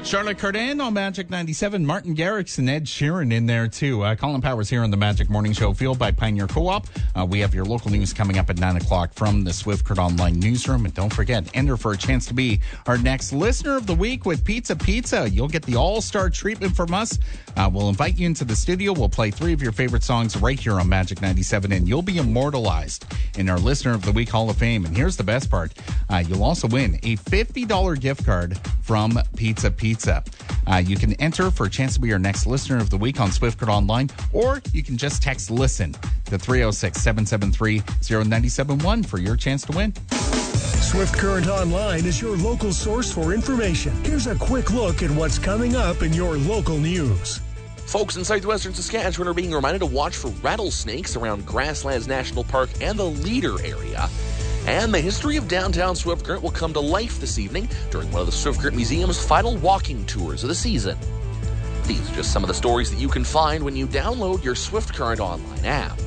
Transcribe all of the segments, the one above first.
Charlotte Cardin on Magic 97. Martin Garrix and Ed Sheeran in there, too. Colin Powers here on the Magic Morning Show, fueled by Pioneer Co-op. We have your local news coming up at 9 o'clock from the Swift Current Online newsroom. And don't forget, enter for a chance to be our next Listener of the Week with Pizza Pizza. You'll get the all-star treatment from us. We'll invite you into the studio. We'll play 3 of your favorite songs right here on Magic 97, and you'll be immortalized in our Listener of the Week Hall of Fame. And here's the best part. You'll also win a $50 gift card from Pizza Pizza. You can enter for a chance to be our next Listener of the Week on Swift Current Online, or you can just text LISTEN to 306-773-0971 for your chance to win. Swift Current Online is your local source for information. Here's a quick look at what's coming up in your local news. Folks in southwestern Saskatchewan are being reminded to watch for rattlesnakes around Grasslands National Park and the Leader area. And the history of downtown Swift Current will come to life this evening during one of the Swift Current Museum's final walking tours of the season. These are just some of the stories that you can find when you download your Swift Current Online app.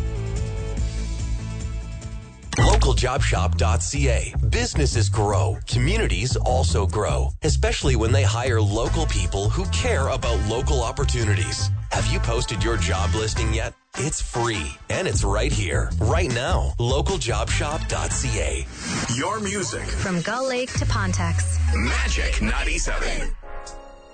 LocalJobShop.ca. Businesses grow. Communities also grow, especially when they hire local people who care about local opportunities. Have you posted your job listing yet? It's free, and it's right here, right now. LocalJobShop.ca. Your music. From Gull Lake to Pontex. Magic 97.